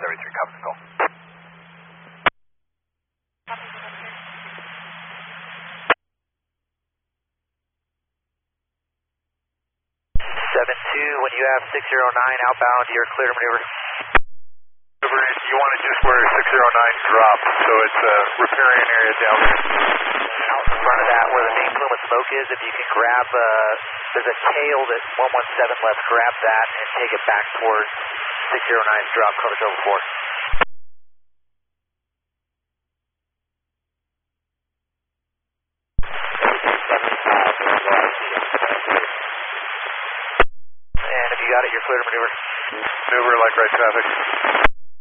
73, copy the call. 7-2, when you have 609 outbound, you're clear to maneuver. You want it just where 609 drops, so it's a riparian area down there. Out in front of that, where the main plume of smoke is, if you can grab, there's a tail that 117 left, grab that and take it back towards 609's drop, coverage over 4. And if you got it, you're clear to maneuver. Maneuver like right traffic.